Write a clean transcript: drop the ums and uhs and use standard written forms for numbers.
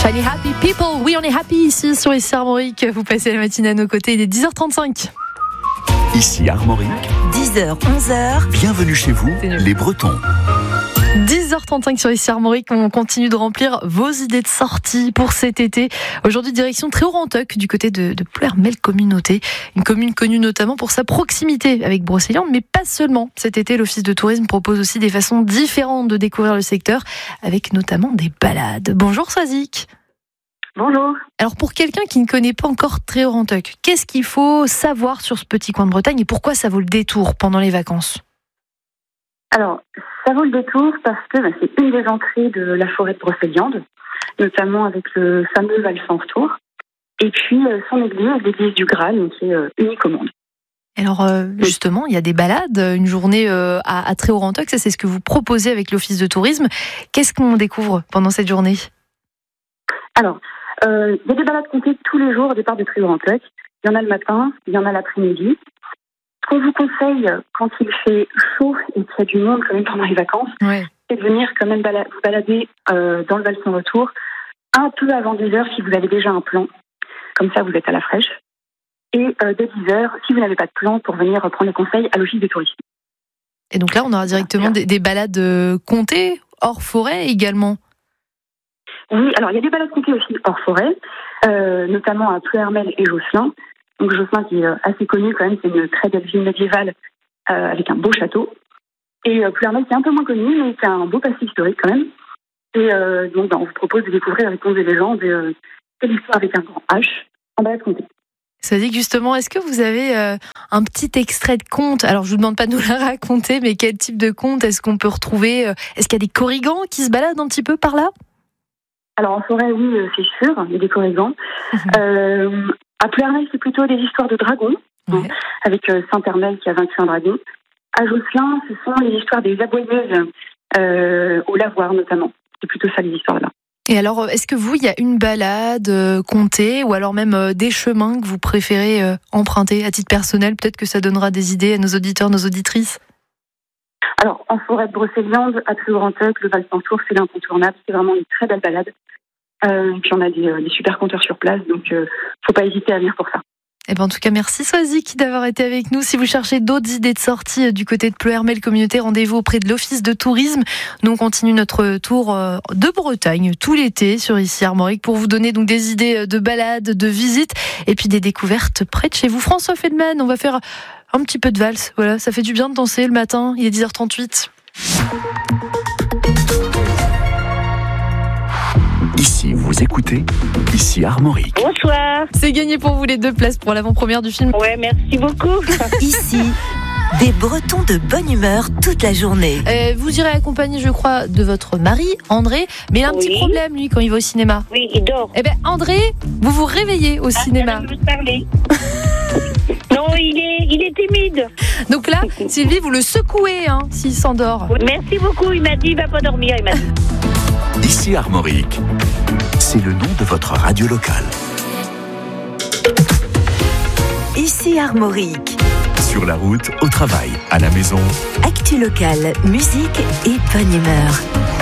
Shiny Happy People, oui on est happy ici sur ici Armorique. Vous passez la matinée à nos côtés, il est 10h35. Ici Armorique, 10h, 11h. Bienvenue chez vous, les Bretons. 10h35 sur ici Armorique, on continue de remplir vos idées de sortie pour cet été. Aujourd'hui, direction Tréorantoc, du côté de Ploërmel Communauté. Une commune connue notamment pour sa proximité avec Brocéliande, mais pas seulement. Cet été, l'Office de tourisme propose aussi des façons différentes de découvrir le secteur, avec notamment des balades. Bonjour Swazik. Bonjour. Alors pour quelqu'un qui ne connaît pas encore Tréorantoc, qu'est-ce qu'il faut savoir sur ce petit coin de Bretagne et pourquoi ça vaut le détour pendant les vacances ? Alors, ça vaut le détour parce que c'est une des entrées de la forêt de Brocéliande, notamment avec le fameux Val sans retour, et puis son église, l'église du Graal, qui est unique au monde. Alors justement, il y a des balades, une journée à Tréorantoc, ça c'est ce que vous proposez avec l'Office de tourisme. Qu'est-ce qu'on découvre pendant cette journée ? Alors, il y a des balades comptées tous les jours au départ de Tréorantoc. Il y en a le matin, il y en a l'après-midi. Ce qu'on vous conseille quand il fait chaud et qu'il y a du monde quand même pendant les vacances, c'est de venir quand même vous balader dans le Val sans retour un peu avant 10h si vous avez déjà un plan. Comme ça, vous êtes à la fraîche. Et dès 10h, si vous n'avez pas de plan, pour venir prendre les conseils à l'Office de tourisme. Et donc là, on aura directement des balades comptées, hors forêt également. Oui, alors il y a des balades comptées aussi hors forêt, notamment à Ploërmel et Josselin. Donc Josselin qui est assez connu quand même, c'est une très belle ville médiévale avec un beau château. Et Ploërmel qui est un peu moins connu, mais qui a un beau passé historique quand même. Et donc on vous propose de découvrir les contes et légendes et l'histoire avec un grand H en balade comptée. Ça dit que justement, est-ce que vous avez un petit extrait de conte ? Alors je vous demande pas de nous la raconter, mais quel type de conte est-ce qu'on peut retrouver ? Est-ce qu'il y a des corrigans qui se baladent un petit peu par là ? Alors en forêt, oui, c'est sûr, il y a des corrigans. À Ploërmel, c'est plutôt des histoires de dragons, avec Saint-Hermel qui a vaincu un dragon. À Josselin, ce sont les histoires des aboyeuses au lavoir notamment. C'est plutôt ça, les histoires là. Et alors, est-ce que vous, il y a une balade comptée ou alors même des chemins que vous préférez emprunter à titre personnel ? Peut-être que ça donnera des idées à nos auditeurs, nos auditrices. Alors, en forêt de Brocéliande, à Tréorantoc, le Val sans retour, c'est l'incontournable. C'est vraiment une très belle balade. Puis on a des super compteurs sur place, donc faut pas hésiter à venir pour ça. Et en tout cas, merci Swazik d'avoir été avec nous. Si vous cherchez d'autres idées de sortie du côté de Ploërmel Communauté, rendez-vous auprès de l'Office de tourisme. Nous, on continue notre tour de Bretagne tout l'été sur ici Armorique pour vous donner donc des idées de balades, de visites et puis des découvertes près de chez vous. François Feldman, on va faire un petit peu de valse. Voilà, ça fait du bien de danser le matin. Il est 10h38. Ici, vous écoutez, ici Armorique. Bonsoir. C'est gagné pour vous les 2 places pour l'avant-première du film. Ouais, merci beaucoup. Ici, des Bretons de bonne humeur toute la journée. Vous irez accompagné, je crois, de votre mari, André. Mais il a un petit problème, lui, quand il va au cinéma. Oui, il dort. Eh bien, André, vous vous réveillez au cinéma. Je veux parler. Non, il est timide. Donc là, Sylvie, vous le secouez, s'il s'endort. Merci beaucoup. Il m'a dit, il va pas dormir. Il m'a dit. Ici Armorique, c'est le nom de votre radio locale. Ici Armorique. Sur la route, au travail, à la maison. Actu locale, musique et bonne humeur.